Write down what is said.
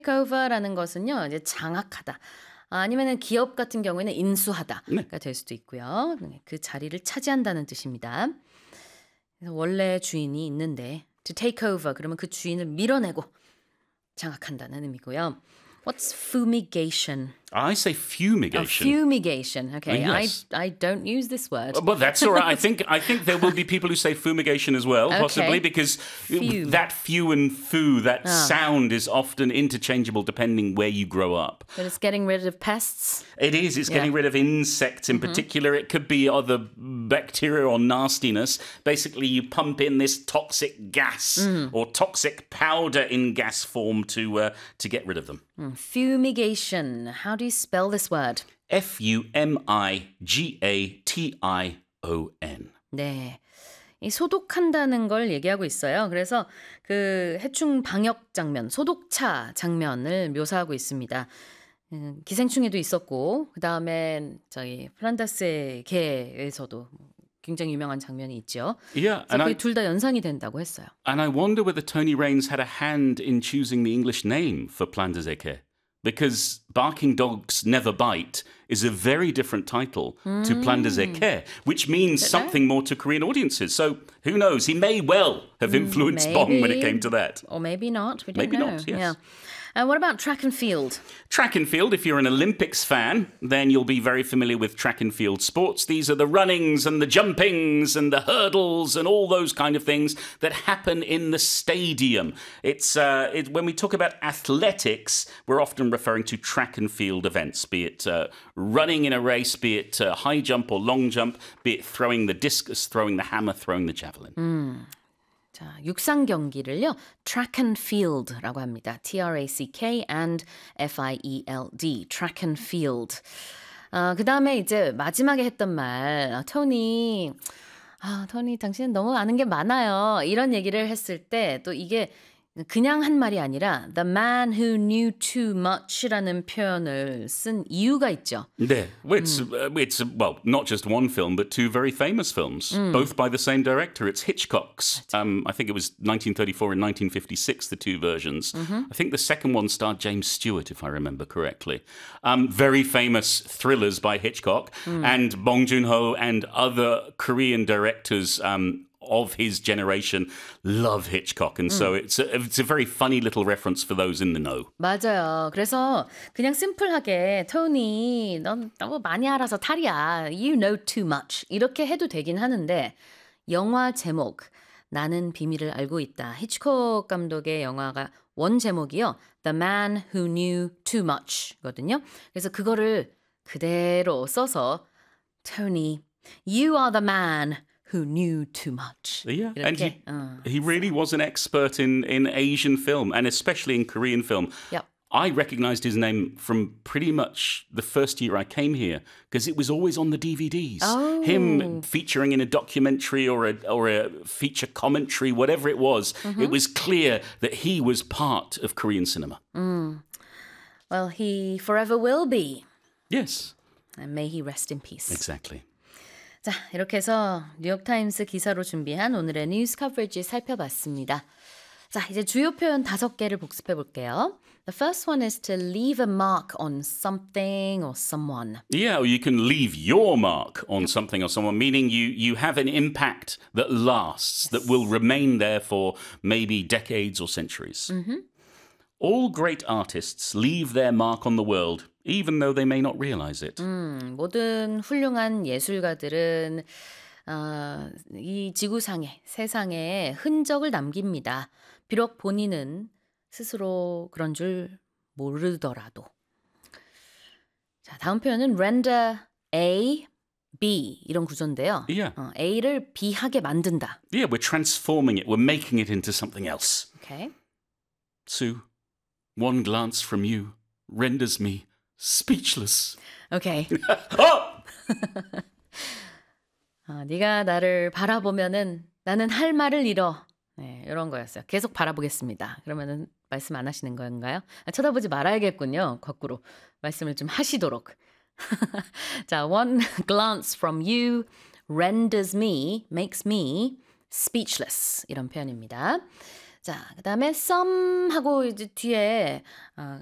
over라는 것은요, 이제 장악하다. 아니면은 기업 같은 경우에는 네. 인수하다가 될 수도 있고요. 네, 그 자리를 차지한다는 뜻입니다. 그래서 원래 주인이 있는데 to take over 그러면 그 주인을 밀어내고 장악한다는 의미고요. What's fumigation? I say Oh, fumigation. fumigation. Okay, Yes. I don't use this word. Well, that's all right. I think there will be people who say fumigation as well, possibly, Okay. because Fume. that few and foo, that sound is often interchangeable depending where you grow up. But it's getting rid of pests. It is. It's getting rid of insects in particular. It could be other bacteria or nastiness. Basically, you pump in this toxic gas or toxic powder in gas form to get rid of them. Fumigation. How do you spell this word? Fumigation. 네. 이 소독한다는 걸 얘기하고 있어요. 그래서 그 해충 방역 장면, 소독차 장면을 묘사하고 있습니다. 기생충에도 있었고, 그 다음에 저희 플란다스의 개에서도 굉장히 유명한 장면이 있죠. Yeah, 그래서 그게 둘 다 연상이 된다고 했어요. and I wonder whether Tony Raines had a hand in choosing the English name for Plan des Équerres. Because Barking Dogs Never Bite is a very different title to Plan des Équerres, which means something more to Korean audiences. So who knows? He may well have influenced Bong when it came to that. Or maybe not. We don't Maybe know. not, yes. Yeah. What about track and field? Track and field, if you're an Olympics fan, then you'll be very familiar with track and field sports. These are the runnings and the jumpings and the hurdles and all those kind of things that happen in the stadium. When we talk about athletics, we're often referring to track and field events, be it running in a race, be it high jump or long jump, be it throwing the discus, throwing the hammer, throwing the javelin. 자, 육상 경기를요. track and field라고 합니다. T-R-A-C-K and F-I-E-L-D. track and field. 그 다음에 이제 마지막에 했던 말. 토니, 당신은 너무 아는 게 많아요. 이런 얘기를 했을 때 또 이게 그냥 한 말이 아니라 the man who knew too much라는 표현을 쓴 이유가 있죠. 네. It's not just one film, but two very famous films, both by the same director. It's Hitchcock's. I think it was 1934 and 1956, the two versions. I think the second one starred James Stewart, if I remember correctly. Very famous thrillers by Hitchcock, and Bong Joon-ho and other Korean directors of his generation love Hitchcock, and so it's a very funny little reference for those in the know. 맞아요. 그래서 그냥 심플하게 토니, 넌 너무 많이 알아서 탈이야. You know too much. 이렇게 해도 되긴 하는데 영화 제목 나는 비밀을 알고 있다. 히치콕 감독의 영화가 원 제목이요. The Man Who Knew Too Much거든요. 그래서 그거를 그대로 써서 Tony, you are the man who knew too much. Yeah, 이렇게, and he really was an expert in Asian film, and especially in Korean film. Yep. I recognized his name from pretty much the first year I came here because it was always on the DVDs. Oh. Him featuring in a documentary or a feature commentary, whatever it was, it was clear that he was part of Korean cinema. Well, he forever will be. Yes. And may he rest in peace. Exactly. 자, 이렇게 해서 뉴욕타임스 기사로 준비한 오늘의 뉴스 커버리지 살펴봤습니다. 자, 이제 주요 표현 5개를 복습해 볼게요. The first one is to leave a mark on something or someone. Yeah, or you can leave your mark on something or someone, meaning you have an impact that lasts, that will remain there for maybe decades or centuries. All great artists leave their mark on the world, even though they may not realize it. 모든 훌륭한 예술가들은 이 지구상에, 세상에 흔적을 남깁니다. 비록 본인은 스스로 그런 줄 모르더라도. 자, 다음 표현은 render A, B 이런 구조인데요. Yeah. A를 B하게 만든다. Yeah, we're transforming it. We're making it into something else. Okay. Sue, one glance from you renders me speechless. Okay. Oh! 네가 나를 바라보면은 나는 할 말을 잃어. 네, 이런 거였어요. 계속 바라보겠습니다. 그러면은 말씀 안 하시는 건가요? 쳐다보지 말아야겠군요. 거꾸로 말씀을 좀 하시도록. 자, one glance from you renders me, makes me speechless. 이런 표현입니다. 자, 그다음에 some 하고 이제 뒤에